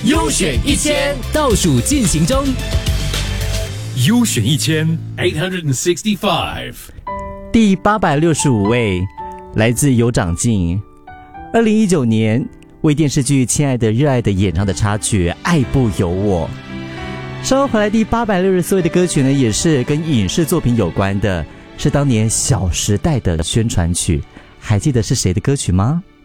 优选1000倒数进行中。 优选 865 第865位来自有长进，2019年为电视剧《亲爱的热爱的》演唱的插曲《爱不由我》。稍后回来第864位的歌曲呢，也是跟影视作品有关的，是当年《小时代》的宣传曲，还记得是谁的歌曲吗？